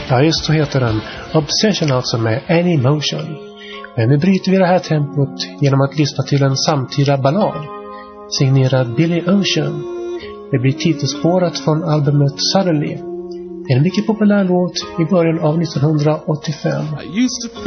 Ja, just så heter den. Obsession alltså med Anymotion. Men nu bryter vi det här tempot genom att lyssna till en samtida ballad signerad Billy Ocean. Det blir titelspåret från albumet Suddenly. En mycket populär låt i början av 1985.